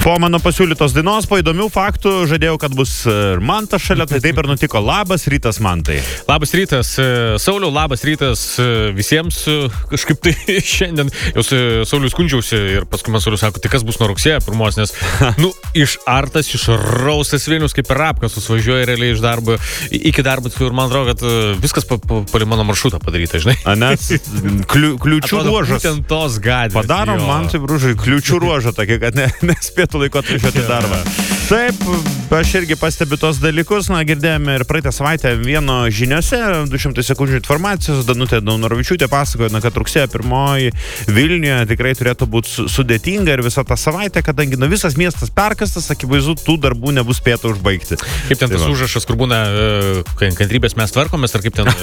Po mano pasiūlytos dainos, po įdomių faktų, žadėjau, kad bus ir Mantas šalia, tai taip ir nutiko. Labas rytas, Mantai. Labas rytas, Sauliau, labas rytas visiems. Kažkaip tai šiandien jau Sauliui skundžiausi ir paskui man Saulius sako, tai kas bus nuo rugsėjo pirmos, nes, išartas, išraustas Vilnius kaip ir apkas, susvažiuoja realiai iš darbo iki darbo ir man atrodo, kad viskas palei mano maršrutą padaryta, žinai. Nes kliučių ruožas. Būtent tos gatvės. Padarom Mantui Bružui kliučių ruožą tokį, kad nespėtų laiko atvažiuoti darbą. Taip, aš irgi pastebiu tos dalykus. Girdėjome ir praeitą savaitę vieno žiniose, 200 sekundžių informacijos, Danutė Daunoravičiūtė pasakojo, kad rugsėjo 1 Vilniuje tikrai turėtų būti sudėtinga ir visą tą savaitę, kadangi visas miestas perkastas, akivaizdu, tų darbų nebus spėta užbaigti. Kaip ten tas užrašas, kur būna kantrybės mes tvarkomės, ar kaip ten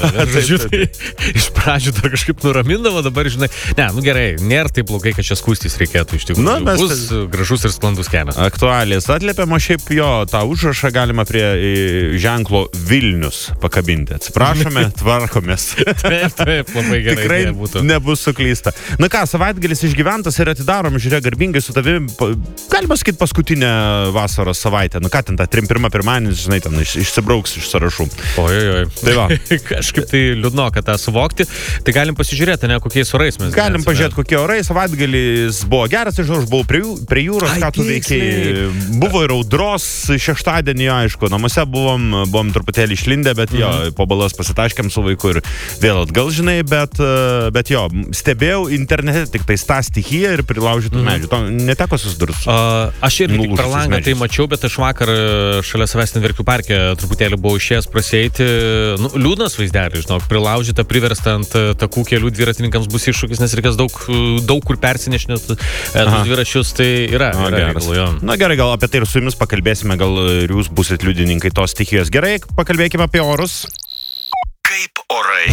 iš pradžių dar kažkaip nuramindavo, dabar žinai, gerai, nėra taip blogai, kad čia skūstys reikėtų iš tikrųjų. Bus gražus ir sklandus kelias. Aktualijas atliepiama, šiaip jo, tą užrašą galima prie ženklo Vilnius pakabinti. Atsiprašome, tvarkomės. Taip, labai gerai. Tikrai būtų. Nebus suklysta. Na ką, savaitgalis išgyventas ir atidarom, žiūrėk, garbingai su tavimi, galima sakyti, paskutinę vasaros savaitę. Ką ten, tą 3-1 pirmadienis, žinai, ten išsibrauks iš sąrašų. Ojojoj. Tai va. Kažkaip tai liūdnoka tą suvokti. Tai galim pasižiūrėti, kokiais orais mes. Galim pažiūrėti, kokie orai. Savaitgalis buvo geras, aš buvau prie jūros, ką tu veikiai. Buvo ir audros šeštadienį, aišku, namuose buvom truputėlį išlindę, bet jo, po balas pasitaškėm su vaiku ir vėl atgal, žinai, bet jo, stebėjau internete tik tai tą stichiją ir prilaužytų medžių. To neteko susidurti. Aš irgi tik per langą tai mačiau, bet aš vakar šalia savęs Verkių parke truputėlį buvau išėjęs prasieiti. Liūdnas vaizdelis, žinok, prilaužyta, priversta ant takų kelių dviratininkams bus iššūkis, nes reikės daug kur persinešinės dviračius, tai yra. Na gerai, gal apie tai ir su jumis pakalbėsime, gal ir jūs busit liudininkai tos stichijos. Gerai, pakalbėkime apie orus. Kaip orai?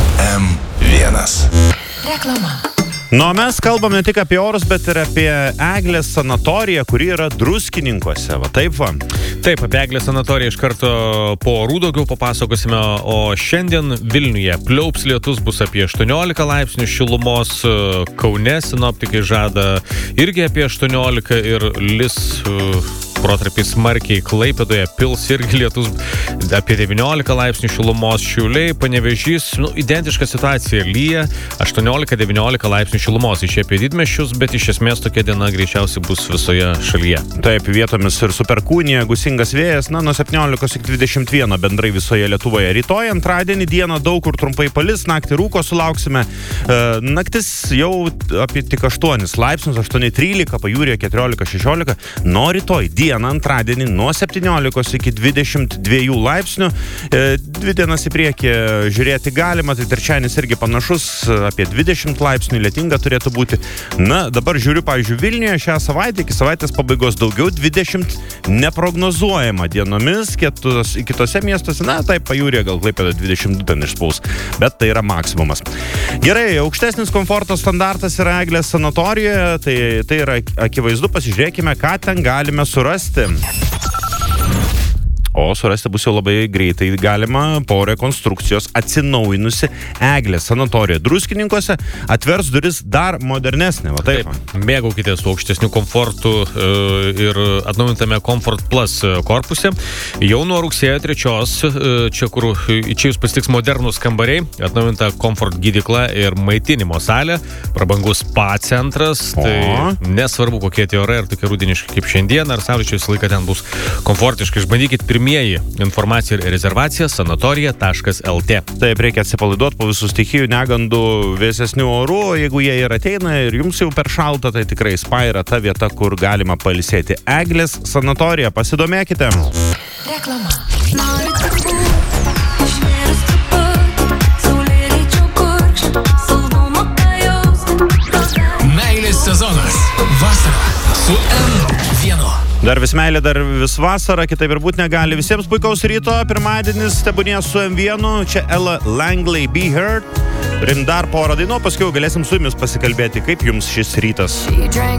M1. Reklama. Mes kalbam ne tik apie orus, bet ir apie Eglės sanatoriją, kuri yra Druskininkuose. Va taip va. Taip, apie Eglės sanatoriją iš karto po orų daugiau papasakosime, o šiandien Vilniuje pliaups lietus, bus apie 18 laipsnių šilumos, Kaune sinoptikai žada irgi apie 18 ir lis protarpiais smarkiai, Klaipėdoje pils irgi lietus apie 19 laipsnių šilumos, Šiauliai, Panevėžys, identiška situacija, lyja 18-19 laipsnių šilumos, iš apie didmiesčius, bet iš esmės tokia diena greičiausiai bus visoje šalyje. Taip, vietomis ir su perkūnija, gūsingas vėjas, nuo 17 iki 21 bendrai visoje Lietuvoje. Rytoj antradienį dieną daug kur trumpai palis, naktį rūko sulauksime, naktis jau apie tik 8 laipsnius, 8-13, pajūryje 14-16, nuo rytoj dieną antradienį nuo 17 iki 22 laipsnių. 2 dienas į priekį žiūrėti galima, tai trečiadienis irgi panašus, apie 20 laipsnių, lietinga turėtų būti. Dabar žiūriu, pavyzdžiui, Vilniuje šią savaitę, iki savaitės pabaigos daugiau 20 neprognozuojama dienomis, kitose miestuose, taip, pajūrėje gal Klaipėda 22 ten išspaus, bet tai yra maksimumas. Gerai, aukštesnis komforto standartas yra Eglės sanatorijoje, tai yra akivaizdu, pasižiūrėkime, ką ten galime surasti. O surasti bus jau labai greitai galima po rekonstrukcijos atsinaujinusi Eglės sanatorija Druskininkuose atvers duris dar modernesnė. Va taip. Mėgaukite su aukštesniu komfortu ir atnaujintame Comfort Plus korpuse. Jau nuo rugsėjo 3, čia jūs pasitiks modernus kambariai, atnaujinta Comfort gydykla ir maitinimo salė, prabangus spa centras, tai nesvarbu kokie tie orai, ar tokie rudeniški kaip šiandien, ar saulėčiai visą laiką ten bus komfortiškai. Išbandykit pirmieji informacija ir rezervacija sanatorija.lt. Taip, reikia atsipalaiduoti po visų stichijų, negandų, vėsesnių orų, jeigu jie ir ateina ir jums jau per šalta, tai tikrai spa yra ta vieta, kur galima pailsėti. Eglės sanatorija, pasidomėkite. Reklama. Meilės sezonas. Vasara su M1. Dar vis meilė, dar vis vasara, kitaip ir būt negali. Visiems puikaus ryto, pirmadienis, tebūnie su M1, čia Ella Langley, Be Heard. Rim dar porą dainų, paskui galėsim su jumis pasikalbėti, kaip jums šis rytas.